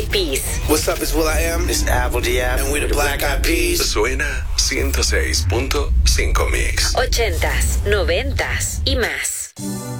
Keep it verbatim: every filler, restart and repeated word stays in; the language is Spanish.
Eyed Peas. What's up, it's Will I Am. It's Apple Diab. And we're the Black Eyed Peas. Suena ciento seis punto cinco Mix. Ochentas, noventas y más.